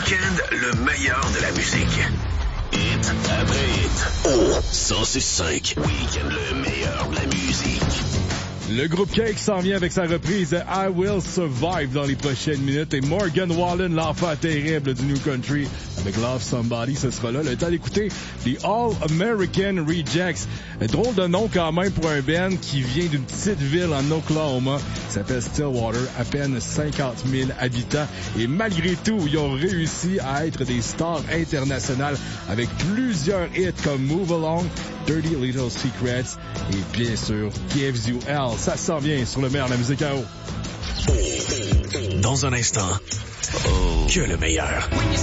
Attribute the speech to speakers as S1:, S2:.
S1: week-end, le meilleur de la musique. Hit après hit. Oh, 106.5. Week-end, le meilleur de la musique.
S2: Le groupe Cake s'en vient avec sa reprise de I Will Survive dans les prochaines minutes. Et Morgan Wallen, l'enfant terrible du New Country, avec Love Somebody, ce sera là. Le temps d'écouter les All American Rejects. Drôle de nom quand même pour un band qui vient d'une petite ville en Oklahoma. Il s'appelle Stillwater, à peine 50 000 habitants. Et malgré tout, ils ont réussi à être des stars internationales avec plusieurs hits comme Move Along, Dirty Little Secrets et bien sûr Gives You Hell. Ça s'en vient sur le meilleur de la musique à eau.
S1: Dans un instant, que le meilleur.